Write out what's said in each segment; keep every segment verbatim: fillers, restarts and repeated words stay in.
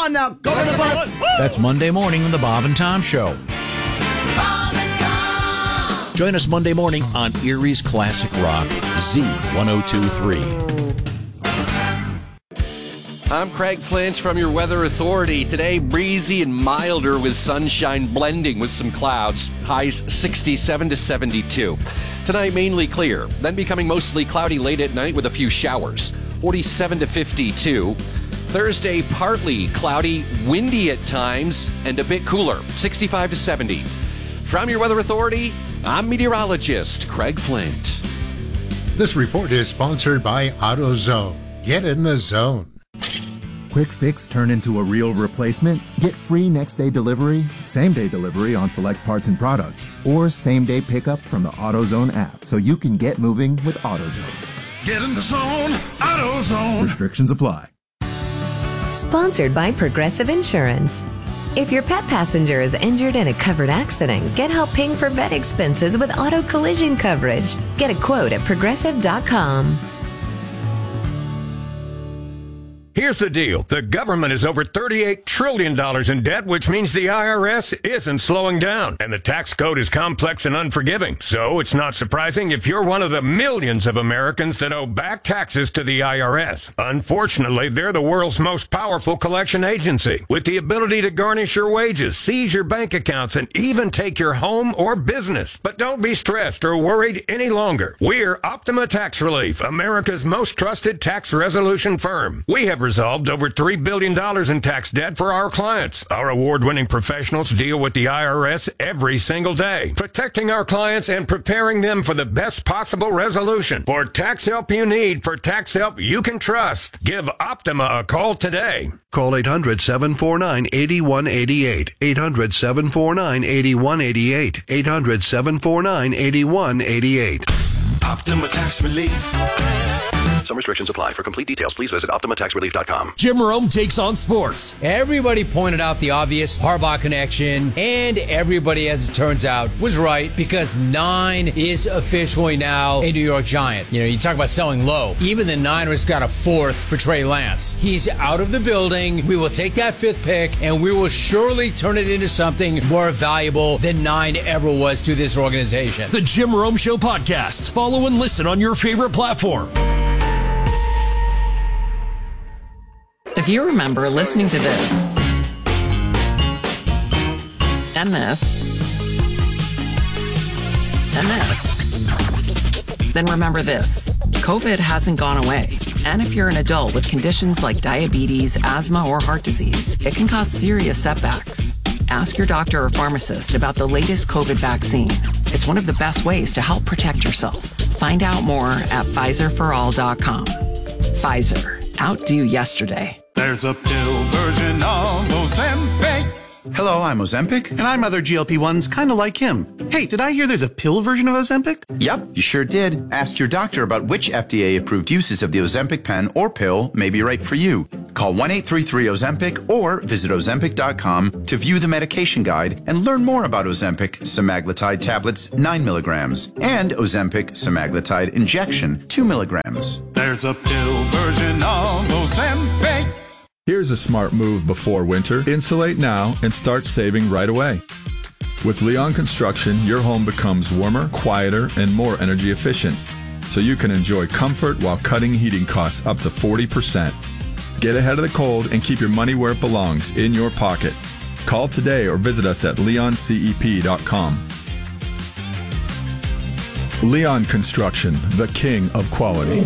on now. Go to the Bob. That's Monday morning on the Bob and Tom Show. Bob and Tom. Join us Monday morning on Erie's Classic Rock, Z ten twenty-three. I'm Craig Flint from your Weather Authority. Today, breezy and milder with sunshine blending with some clouds. Highs sixty-seven to seventy-two. Tonight, mainly clear, then becoming mostly cloudy late at night with a few showers. forty-seven to fifty-two. Thursday, partly cloudy, windy at times, and a bit cooler, sixty-five to seventy. From your Weather Authority, I'm meteorologist Craig Flint. This report is sponsored by AutoZone. Get in the zone. Quick fix turn into a real replacement? Get free next day delivery, same day delivery on select parts and products, or same day pickup from the AutoZone app so you can get moving with AutoZone. Get in the zone. AutoZone. Restrictions apply. Sponsored by Progressive Insurance. If your pet passenger is injured in a covered accident, get help paying for vet expenses with auto collision coverage. Get a quote at progressive dot com. Here's the deal. The government is over thirty-eight trillion dollars in debt, which means the I R S isn't slowing down. And the tax code is complex and unforgiving. So it's not surprising if you're one of the millions of Americans that owe back taxes to the I R S. Unfortunately, they're the world's most powerful collection agency, with the ability to garnish your wages, seize your bank accounts, and even take your home or business. But don't be stressed or worried any longer. We're Optima Tax Relief, America's most trusted tax resolution firm. We have resolved over three billion dollars in tax debt for our clients. Our award-winning professionals deal with the I R S every single day, protecting our clients and preparing them for the best possible resolution. For tax help you need, for tax help you can trust, give Optima a call today. Call eight hundred, seven four nine, eight one eight eight. eight hundred, seven four nine, eight one eight eight. eight hundred, seven four nine, eight one eight eight. Optima Tax Relief. Some restrictions apply. For complete details, please visit optima tax relief dot com. Jim Rome takes on sports. Everybody pointed out the obvious Harbaugh connection, and everybody, as it turns out, was right because nine is officially now a New York Giant. You know, you talk about selling low. Even the Niners got a fourth for Trey Lance. He's out of the building. We will take that fifth pick, and we will surely turn it into something more valuable than nine ever was to this organization. The Jim Rome Show podcast. Follow and listen on your favorite platform. If you remember listening to this, and this, and this, then remember this. COVID hasn't gone away. And if you're an adult with conditions like diabetes, asthma, or heart disease, it can cause serious setbacks. Ask your doctor or pharmacist about the latest COVID vaccine. It's one of the best ways to help protect yourself. Find out more at Pfizer for all dot com. Pfizer. Outdo yesterday. There's a pill version of Ozempic. Hello, I'm Ozempic. And I'm other G L P ones kind of like him. Hey, did I hear there's a pill version of Ozempic? Yep, you sure did. Ask your doctor about which F D A-approved uses of the Ozempic pen or pill may be right for you. Call one eight three three Ozempic or visit ozempic dot com to view the medication guide and learn more about Ozempic semaglutide tablets nine milligrams and Ozempic semaglutide injection two milligrams. There's a pill version of Ozempic. Here's a smart move before winter. Insulate now and start saving right away. With Leon Construction, your home becomes warmer, quieter, and more energy efficient, so you can enjoy comfort while cutting heating costs up to forty percent. Get ahead of the cold and keep your money where it belongs, in your pocket. Call today or visit us at leon cep dot com. Leon Construction, the king of quality.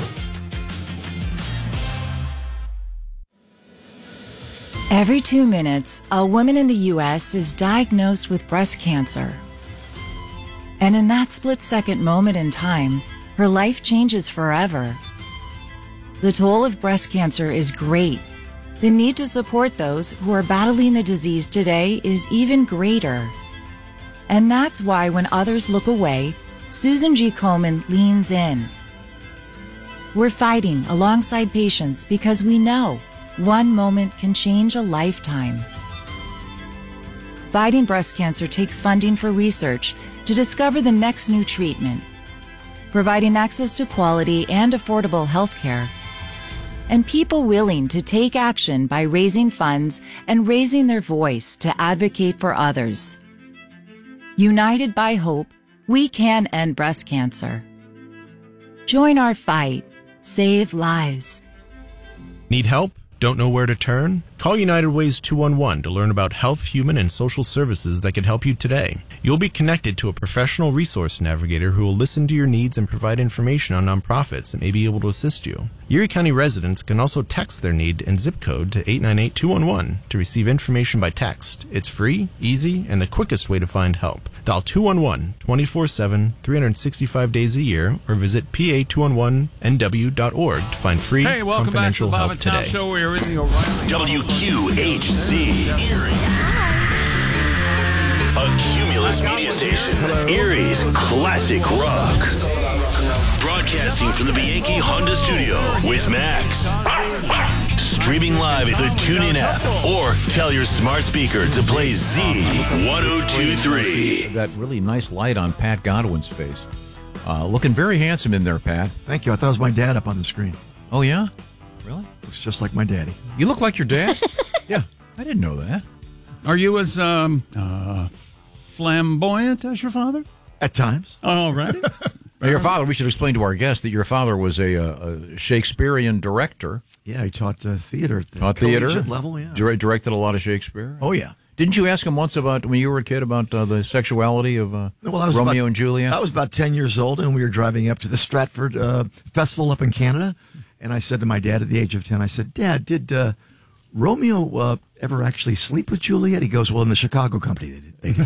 Every two minutes, a woman in the U S is diagnosed with breast cancer. And in that split-second moment in time, her life changes forever. The toll of breast cancer is great. The need to support those who are battling the disease today is even greater. And that's why when others look away, Susan G. Komen leans in. We're fighting alongside patients because we know one moment can change a lifetime. Fighting breast cancer takes funding for research to discover the next new treatment, providing access to quality and affordable health care, and people willing to take action by raising funds and raising their voice to advocate for others. United by hope, we can end breast cancer. Join our fight. Save lives. Need help? Don't know where to turn? Call United Ways two one one to learn about health, human, and social services that can help you today. You'll be connected to a professional resource navigator who will listen to your needs and provide information on nonprofits and may be able to assist you. Erie County residents can also text their need and zip code to eight nine eight two one one to receive information by text. It's free, easy, and the quickest way to find help. Dial two one one twenty-four seven, three hundred sixty-five days a year or visit P A two one one N W dot org to find free, Hey, welcome back to confidential the Bob help and Tom today. Show. We are in the O'Reilly. W Q H Z Erie. A Cumulus media station. Erie's classic rock. Broadcasting from the Bianchi Honda studio with Max. Streaming live at the TuneIn app or tell your smart speaker to play Z ten twenty-three. That really nice light on Pat Godwin's face. Uh, looking very handsome in there, Pat. Thank you. I thought it was my dad up on the screen. Oh, yeah? Really? Looks just like my daddy. You look like your dad? Yeah. I didn't know that. Are you as um, uh, flamboyant as your father? At times. All right. Now, your father, we should explain to our guests that your father was a, a Shakespearean director. Yeah, he taught uh, theater at the Taught theater. collegiate level, yeah. Dir- directed a lot of Shakespeare. Oh, yeah. Didn't you ask him once about, when you were a kid, about uh, the sexuality of uh, Well, I was Romeo about, and Juliet? I was about ten years old, and we were driving up to the Stratford uh, Festival up in Canada. And I said to my dad at the age of ten, I said, Dad, did uh, Romeo uh, ever actually sleep with Juliet? He goes, well, in the Chicago company they did. They did.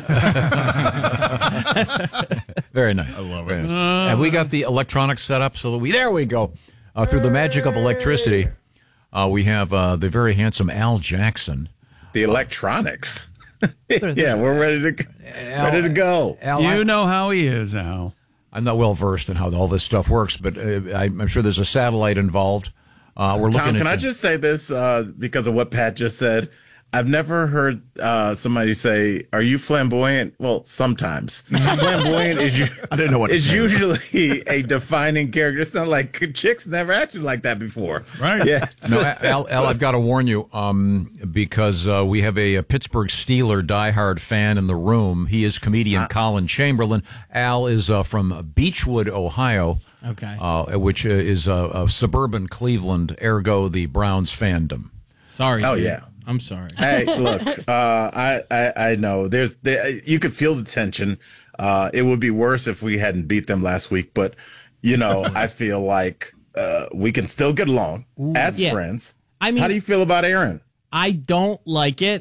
Very nice. I love it. Nice. Uh, Have we got the electronics set up so that we, there we go. Uh, through the magic of electricity, uh, we have uh, the very handsome Al Jackson. The electronics. Yeah, we're ready to Al, ready to go. Al, you I, know how he is, Al. I'm not well versed in how all this stuff works, but uh, I, I'm sure there's a satellite involved. Uh, we're Tom, looking can at I just say this uh, because of what Pat just said? I've never heard uh, somebody say, "Are you flamboyant?" Well, sometimes flamboyant is you. I didn't know what to is say. usually a defining character. It's not like chicks never acted like that before, right? Yeah. No, Al, Al, I've got to warn you um, because uh, we have a, a Pittsburgh Steeler diehard fan in the room. He is comedian uh, Colin Chamberlain. Al is uh, from Beechwood, Ohio. Okay. Uh, which uh, is uh, a suburban Cleveland, ergo the Browns fandom. Sorry. Oh dude. yeah. I'm sorry. Hey, look, uh, I, I I know there's there, you could feel the tension. Uh, it would be worse if we hadn't beat them last week, but you know I feel like uh, we can still get along Ooh, as yeah. friends. I mean, how do you feel about Aaron? I don't like it.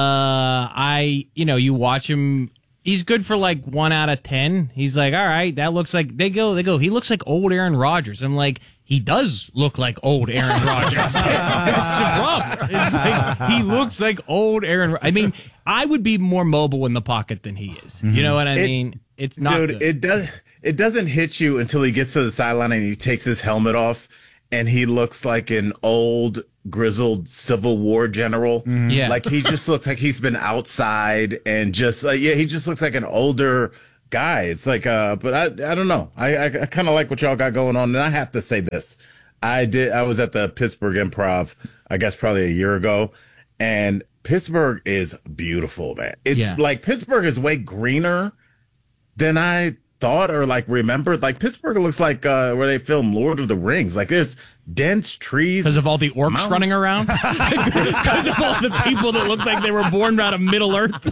Uh, I you know you watch him. He's good for like one out of ten. He's like, all right, that looks like they go. They go. He looks like old Aaron Rodgers. I'm like, he does look like old Aaron Rodgers. It's the problem. It's like he looks like old Aaron. I mean, I would be more mobile in the pocket than he is. Mm-hmm. You know what I it, mean? It's not dude. good. It does. It doesn't hit you until he gets to the sideline and he takes his helmet off, and he looks like an old grizzled Civil War general. Mm-hmm. Yeah. Like he just looks like he's been outside and just like, yeah, he just looks like an older guy. It's like, uh, but I, I don't know. I, I, I kind of like what y'all got going on. And I have to say this. I did, I was at the Pittsburgh Improv, I guess probably a year ago, and Pittsburgh is beautiful, man. It's yeah. like Pittsburgh is way greener than I thought or like remembered. Like Pittsburgh looks like uh, where they filmed Lord of the Rings. Like there's dense trees because of all the orcs mountains. running around. Because of all the people that look like they were born out of Middle Earth.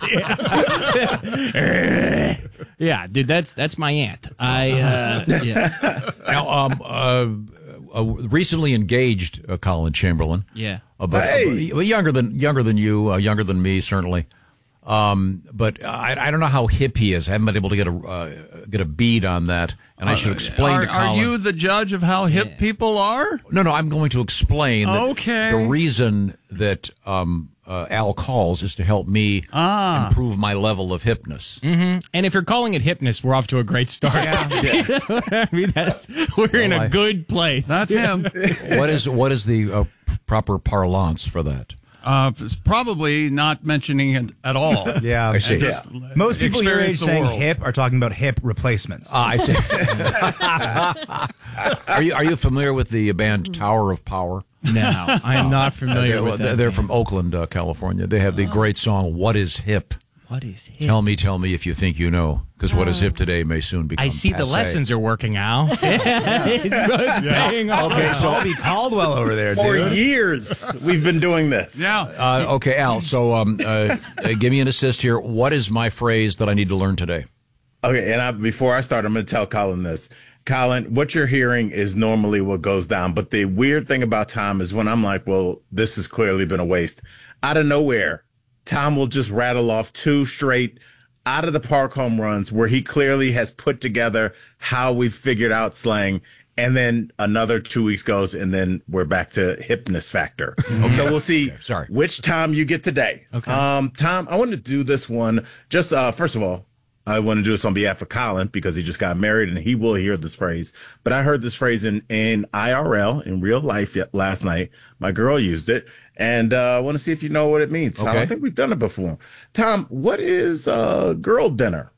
Yeah, yeah dude, that's that's my aunt. I uh, yeah. Now, um, uh, uh, recently engaged uh, Colin Chamberlain. Yeah, uh, but hey. uh, younger than younger than you, uh, younger than me, certainly. Um, but I, I don't know how hip he is. I haven't been able to get a uh, get a bead on that, and I should explain are, to Colin. Are you the judge of how hip yeah. people are? No, no. I'm going to explain. That okay. The reason that um, uh, Al calls is to help me ah. improve my level of hipness. Mm-hmm. And if you're calling it hipness, we're off to a great start. Yeah. Yeah. I mean, that's we're well, in a I, good place. That's him. What is what is the uh, proper parlance for that? Uh, it's probably not mentioning it at all. Yeah, I see. Yeah. Most people your age saying world. hip are talking about hip replacements. Ah, I see. Are you are you familiar with the band Tower of Power? No, I am not familiar they're, with that. They're from Oakland, uh, California. They have the great song, What is Hip? What is hip? Tell me, tell me if you think you know, because what is hip today may soon become I see passé. the lessons are working out. it's it's paying off. Okay, so I'll be Caldwell over there, For dude. years, we've been doing this. Yeah. Uh, okay, Al, so um, uh, uh, give me an assist here. What is my phrase that I need to learn today? Okay, and I, before I start, I'm going to tell Colin this. Colin, what you're hearing is normally what goes down. But the weird thing about Tom is when I'm like, well, this has clearly been a waste. Out of nowhere, Tom will just rattle off two straight out of the park home runs where he clearly has put together how we've figured out slang. And then another two weeks goes, and then we're back to hipness factor. So we'll see Okay, sorry. which Tom you get today. Okay. Um, Tom, I want to do this one. Just uh, first of all, I want to do this on behalf of Colin because he just got married and he will hear this phrase. But I heard this phrase in, in I R L, in real life, yet last night. My girl used it. And uh, I want to see if you know what it means. Tom, Okay. I think we've done it before. Tom, what is uh, girl dinner?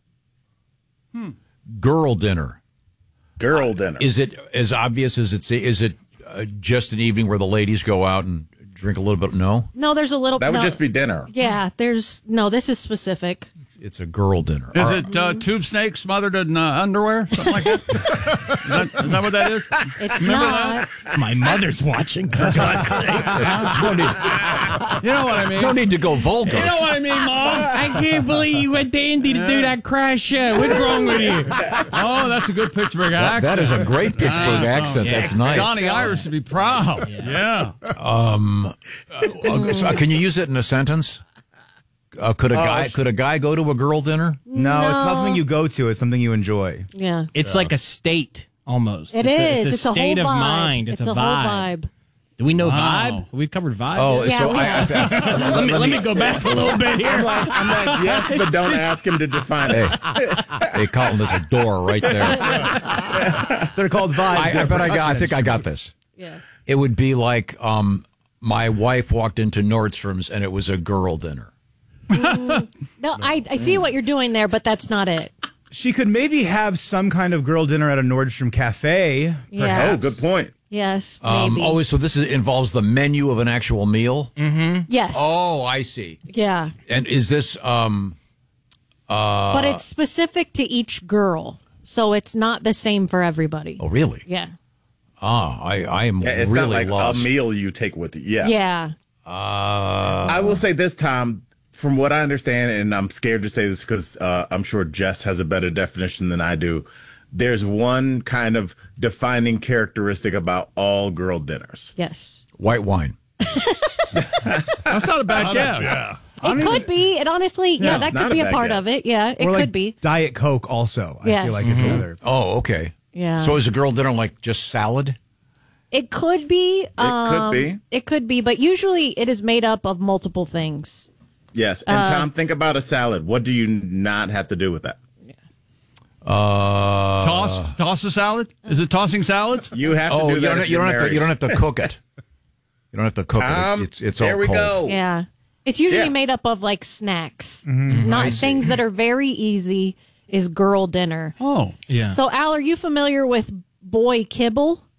Girl dinner. Girl dinner. Is it as obvious as it's? Is it uh, just an evening where the ladies go out and drink a little bit? No, No, there's a little. That would no. just be dinner. Yeah, there's no. This is specific. it's a girl dinner. Is All it uh, tube snake smothered in uh, underwear? Something like that? is that? Is that what that is? It's Remember not. that? My mother's watching, for God's sake. no, need, You know what I mean? no need to go vulgar. You know what I mean, Mom? I can't believe you went to Indy to do that crash show. What's wrong with you? Oh, that's a good Pittsburgh accent. that is a great Pittsburgh Ah, accent. yeah. That's nice. Johnny Iris would be proud. Yeah. Um, uh, so can you use it in a sentence? Uh, could a guy could a guy go to a girl dinner? No, it's not something you go to. It's something you enjoy. Yeah, It's like a state almost. it it's is. A, it's a It's a state whole of vibe. mind. It's, It's a, a whole vibe. vibe. Do we know Wow. vibe? We covered vibe. Oh, yet? Yeah, so we I, have. I, let me let me go back a little bit here. I'm like, I'm like, yes, but don't ask him to define Hey, it. hey, Colin, there's a door right there. They're called vibes. I, I They're bet I got. I percussion think I got instruments. this. Yeah. It would be like um, my wife walked into Nordstrom's and it was a girl dinner. No, I, I see what you're doing there, but that's not it. She could maybe have some kind of girl dinner at a Nordstrom cafe. Yeah. Oh, good point. Yes, Um, maybe. oh, so this is, involves the menu of an actual meal. Mm-hmm. Yes. Oh, I see. Yeah. And is this? Um, uh, But it's specific to each girl, so it's not the same for everybody. Oh, really? Yeah. Ah, I, I am Yeah, it's really not like lost. a meal you take with you. Yeah. Yeah. Uh, I will say this, Tom, from what I understand, and I'm scared to say this because uh, I'm sure Jess has a better definition than I do. There's one kind of defining characteristic about all girl dinners. Yes. white wine. That's not a bad guess. Yeah. It could be. It honestly, yeah, Yeah, that not could a be a bad part guess. of it. Yeah, it or could like be. Diet Coke also, I Yes. feel like is Mhm. another. Oh, okay. Yeah. So is a girl dinner like just salad? It could be. It could be. It could be, but usually it is made up of multiple things. Yes. And Uh, Tom, think about a salad. What do you not have to do with that? Uh, Toss, toss a salad. Is it tossing salads? You have to oh, do you that. don't, if you you're don't have to. married. You don't have to cook it. You don't have to cook Tom, it. It's it's there all we cold. go. Yeah. It's usually Yeah. made up of like snacks, Mhm. I not see. things that are very easy. Is girl dinner. Oh, yeah. So, Al, are you familiar with boy kibble?